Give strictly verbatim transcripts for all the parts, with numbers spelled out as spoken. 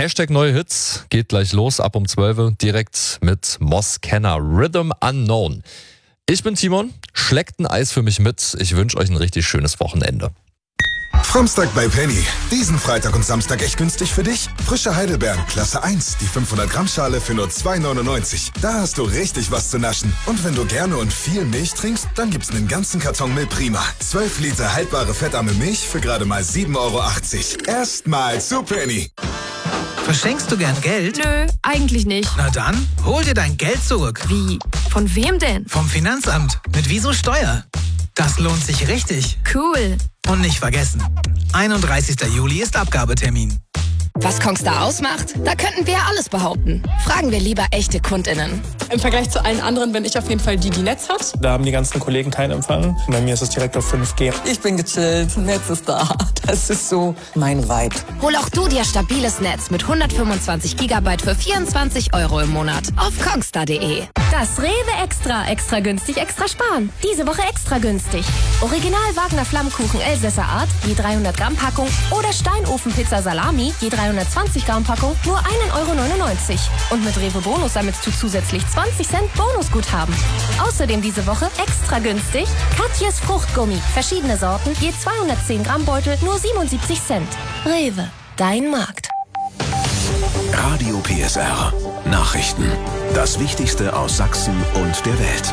Hashtag neue Hits geht gleich los ab um zwölf Uhr direkt mit Moss Kenner, Rhythm Unknown. Ich bin Timon, schleckt ein Eis für mich mit. Ich wünsche euch ein richtig schönes Wochenende. Fromstag bei Penny. Diesen Freitag und Samstag echt günstig für dich. Frische Heidelbeeren, Klasse eins, die fünfhundert Gramm Schale für nur zwei neunundneunzig. Da hast du richtig was zu naschen. Und wenn du gerne und viel Milch trinkst, dann gibt's einen ganzen Karton Milch Prima. zwölf Liter haltbare fettarme Milch für gerade mal sieben Euro achtzig. Erstmal zu Penny. Verschenkst du gern Geld? Nö, eigentlich nicht. Na dann, hol dir dein Geld zurück. Wie? Von wem denn? Vom Finanzamt. Mit Wieso Steuer. Das lohnt sich richtig. Cool. Und nicht vergessen, einunddreißigster Juli ist Abgabetermin. Was Kongstar ausmacht? Da könnten wir ja alles behaupten. Fragen wir lieber echte KundInnen. Im Vergleich zu allen anderen bin ich auf jeden Fall die, die Netz hat. Da haben die ganzen Kollegen keinen Empfang. Bei mir ist es direkt auf fünf G. Ich bin gechillt, Netz ist da. Das ist so mein Vibe. Hol auch du dir stabiles Netz mit hundertfünfundzwanzig Gigabyte für vierundzwanzig Euro im Monat auf kongstar punkt de. Das Rewe Extra, extra günstig, extra sparen. Diese Woche extra günstig. Original Wagner Flammkuchen Elsässer Art, je dreihundert Gramm Packung oder Steinofenpizza Salami, je dreihundertzwanzig Gramm Packung, nur ein Euro neunundneunzig. Und mit Rewe Bonus sammelst du zusätzlich zwanzig Cent Bonusguthaben. Außerdem diese Woche extra günstig Katjes Fruchtgummi, verschiedene Sorten, je zweihundertzehn Gramm Beutel, nur siebenundsiebzig Cent. Rewe, dein Markt. Radio P S R. Nachrichten. Das Wichtigste aus Sachsen und der Welt.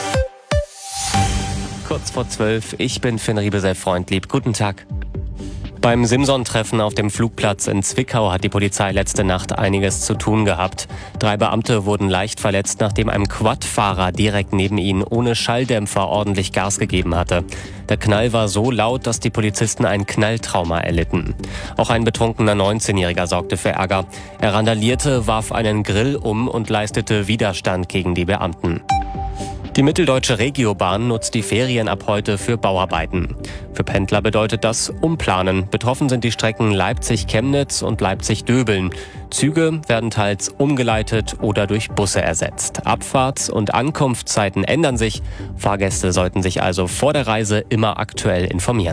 Kurz vor zwölf, ich bin Finn Riebesell-Freundlieb. Guten Tag. Beim Simson-Treffen auf dem Flugplatz in Zwickau hat die Polizei letzte Nacht einiges zu tun gehabt. Drei Beamte wurden leicht verletzt, nachdem ein Quad-Fahrer direkt neben ihnen ohne Schalldämpfer ordentlich Gas gegeben hatte. Der Knall war so laut, dass die Polizisten ein Knalltrauma erlitten. Auch ein betrunkener neunzehnjähriger sorgte für Ärger. Er randalierte, warf einen Grill um und leistete Widerstand gegen die Beamten. Die Mitteldeutsche Regiobahn nutzt die Ferien ab heute für Bauarbeiten. Für Pendler bedeutet das Umplanen. Betroffen sind die Strecken Leipzig-Chemnitz und Leipzig-Döbeln. Züge werden teils umgeleitet oder durch Busse ersetzt. Abfahrts- und Ankunftszeiten ändern sich. Fahrgäste sollten sich also vor der Reise immer aktuell informieren.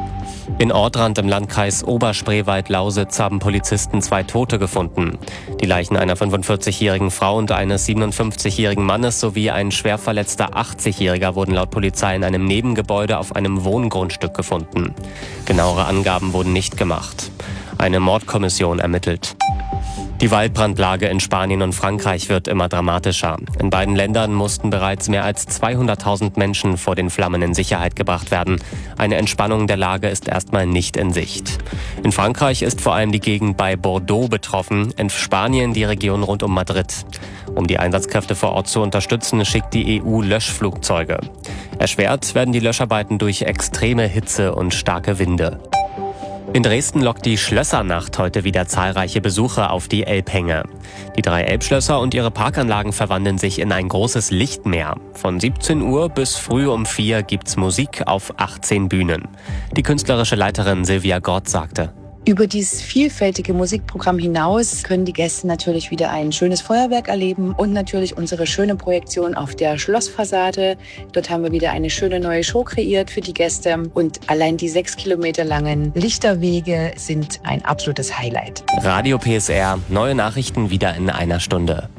In Ortrand im Landkreis Oberspreewald-Lausitz haben Polizisten zwei Tote gefunden. Die Leichen einer fünfundvierzigjährigen Frau und eines siebenundfünfzigjährigen Mannes sowie ein schwer verletzter achtzigjähriger wurden laut Polizei in einem Nebengebäude auf einem Wohngrundstück gefunden. Genauere Angaben wurden nicht gemacht. Eine Mordkommission ermittelt. Die Waldbrandlage in Spanien und Frankreich wird immer dramatischer. In beiden Ländern mussten bereits mehr als zweihunderttausend Menschen vor den Flammen in Sicherheit gebracht werden. Eine Entspannung der Lage ist erstmal nicht in Sicht. In Frankreich ist vor allem die Gegend bei Bordeaux betroffen, in Spanien die Region rund um Madrid. Um die Einsatzkräfte vor Ort zu unterstützen, schickt die E U Löschflugzeuge. Erschwert werden die Löscharbeiten durch extreme Hitze und starke Winde. In Dresden lockt die Schlössernacht heute wieder zahlreiche Besucher auf die Elbhänge. Die drei Elbschlösser und ihre Parkanlagen verwandeln sich in ein großes Lichtmeer. Von siebzehn Uhr bis früh um vier gibt's Musik auf achtzehn Bühnen. Die künstlerische Leiterin Silvia Gort sagte: Über dieses vielfältige Musikprogramm hinaus können die Gäste natürlich wieder ein schönes Feuerwerk erleben und natürlich unsere schöne Projektion auf der Schlossfassade. Dort haben wir wieder eine schöne neue Show kreiert für die Gäste und allein die sechs Kilometer langen Lichterwege sind ein absolutes Highlight. Radio P S R, neue Nachrichten wieder in einer Stunde.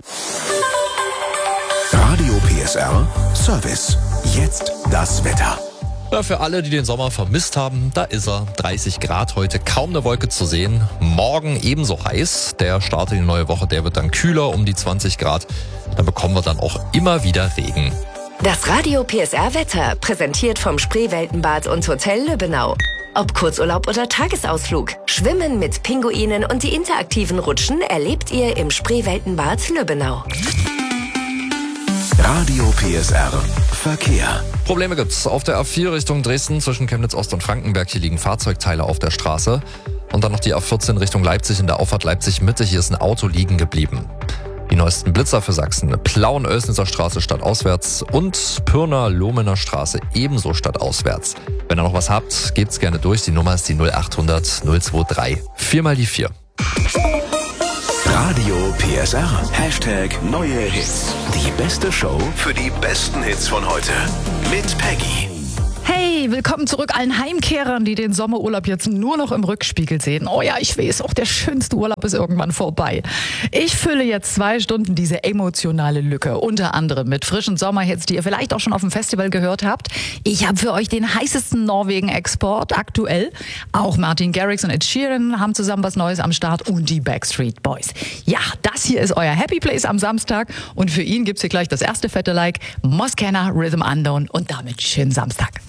Radio P S R Service. Jetzt das Wetter. Ja, für alle, die den Sommer vermisst haben, da ist er. dreißig Grad heute, kaum eine Wolke zu sehen. Morgen ebenso heiß. Der Start in die neue Woche, der wird dann kühler, um die zwanzig Grad. Da bekommen wir dann auch immer wieder Regen. Das Radio P S R Wetter, präsentiert vom Spreeweltenbad und Hotel Lübbenau. Ob Kurzurlaub oder Tagesausflug, Schwimmen mit Pinguinen und die interaktiven Rutschen erlebt ihr im Spreeweltenbad Lübbenau. Radio P S R Verkehr. Probleme gibt's auf der A vier Richtung Dresden zwischen Chemnitz Ost und Frankenberg. Hier liegen Fahrzeugteile auf der Straße. Und dann noch die A vierzehn Richtung Leipzig in der Auffahrt Leipzig Mitte. Hier ist ein Auto liegen geblieben. Die neuesten Blitzer für Sachsen. Plauen-Oelsnitzer Straße stadtauswärts und Pirna-Lohmener Straße ebenso stadtauswärts. Wenn ihr noch was habt, gebt's gerne durch. Die Nummer ist die null achthundert null drei. Viermal die vier. Radio P S R. Hashtag neue Hits. Die beste Show für die besten Hits von heute. Mit Peggy. Hey, Hey, willkommen zurück allen Heimkehrern, die den Sommerurlaub jetzt nur noch im Rückspiegel sehen. Oh ja, ich weiß, auch der schönste Urlaub ist irgendwann vorbei. Ich fülle jetzt zwei Stunden diese emotionale Lücke, unter anderem mit frischen Sommerhits, die ihr vielleicht auch schon auf dem Festival gehört habt. Ich habe für euch den heißesten Norwegen-Export aktuell. Auch Martin Garrix und Ed Sheeran haben zusammen was Neues am Start und die Backstreet Boys. Ja, das hier ist euer Happy Place am Samstag und für ihn gibt's hier gleich das erste fette Like, Moskenna, Rhythm Unknown und damit schönen Samstag.